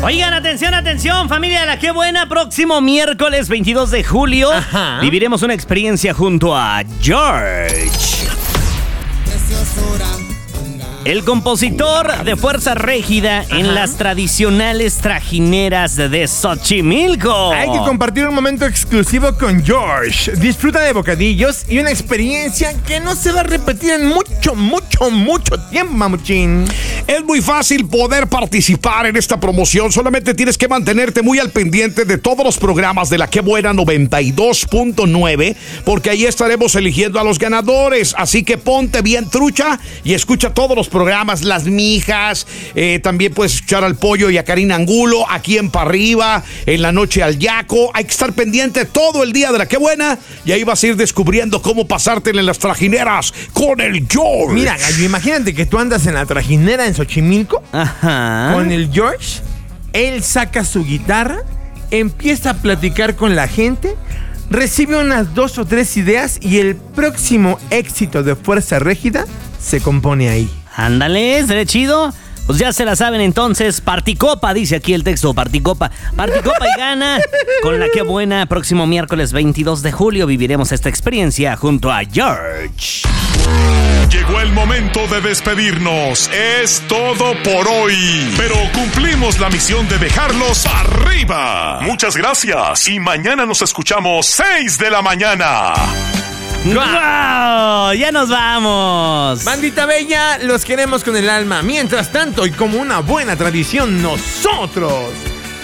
Oigan, atención, familia de la Qué Buena. Próximo miércoles 22 de julio viviremos una experiencia junto a George, el compositor de Fuerza Régida en las tradicionales trajineras de Xochimilco. Hay que compartir un momento exclusivo con George. Disfruta de bocadillos y una experiencia que no se va a repetir en mucho tiempo, mamuchín. Es muy fácil poder participar en esta promoción. Solamente tienes que mantenerte muy al pendiente de todos los programas de la Qué Buena 92.9, porque ahí estaremos eligiendo a los ganadores. Así que ponte bien trucha y escucha todos los programas, Las Mijas, también puedes escuchar al Pollo y a Karina Angulo, aquí en Pa' Arriba, en la noche al Yaco. Hay que estar pendiente todo el día de la Qué Buena y ahí vas a ir descubriendo cómo pasártela en las trajineras con el George. Mira, Gallo, imagínate que tú andas en la trajinera en Xochimilco con el George. Él saca su guitarra, empieza a platicar con la gente, recibe unas 2 o 3 ideas y el próximo éxito de Fuerza Régida se compone ahí. Ándale, ¿será chido? Pues ya se la saben entonces. Particopa, dice aquí el texto, Particopa. Particopa y gana con la Qué Buena. Próximo miércoles 22 de julio viviremos esta experiencia junto a George. Llegó el momento de despedirnos. Es todo por hoy. Pero cumplimos la misión de dejarlos arriba. Muchas gracias. Y mañana nos escuchamos 6 de la mañana. ¡Wow! ¡Ya nos vamos! Bandita bella, los queremos con el alma. Mientras tanto, y como una buena tradición, nosotros